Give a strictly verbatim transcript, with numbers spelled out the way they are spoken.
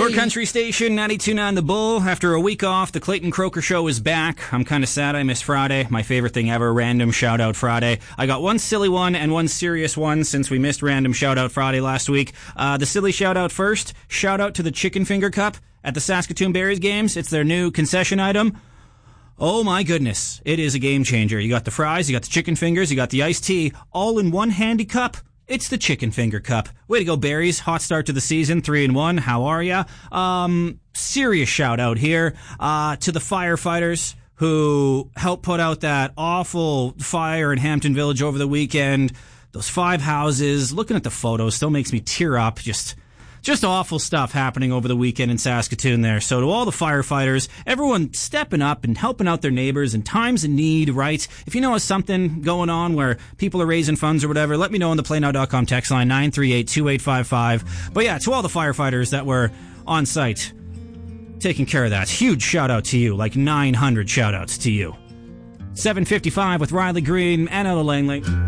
Your country station, ninety-two point nine The Bull. After a week off, the Clayton Croker Show is back. I'm kind of sad I missed Friday. My favorite thing ever, Random Shoutout Friday. I got one silly one and one serious one since we missed Random Shoutout Friday last week. Uh, the silly shoutout first. Shout out to the Chicken Finger Cup at the Saskatoon Berries games. It's their new concession item. Oh my goodness. It is a game changer. You got the fries, you got the chicken fingers, you got the iced tea, all in one handy cup. It's the Chicken Finger Cup. Way to go, Berries. Hot start to the season, three and one. How are ya? Um, serious shout out here, uh, to the firefighters who helped put out that awful fire in Hampton Village over the weekend. Those five houses, looking at the photos still makes me tear up. Just, just awful stuff happening over the weekend in Saskatoon there. So to all the firefighters, everyone stepping up and helping out their neighbors in times of need, right? If you know of something going on where people are raising funds or whatever, let me know on the play now dot com text line nine three eight, two eight five five. But yeah, to all the firefighters that were on site taking care of that, huge shout out to you, like nine hundred shout outs to you. seven fifty-five with Riley Green and Ella Langley.